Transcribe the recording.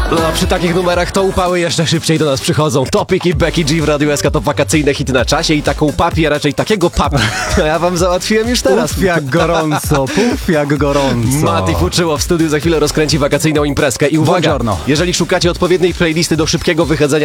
No, przy takich numerach to upały jeszcze szybciej do nas przychodzą. Topik i Becky G w Radiu SK to wakacyjne hity na czasie i taką papię, raczej takiego papi. No ja wam załatwiłem już teraz. Puf jak gorąco. Mati Fuczyło w studiu za chwilę rozkręci wakacyjną imprezkę. I uwaga, Buongiorno. jeżeli szukacie odpowiedniej playlisty do szybkiego wychodzenia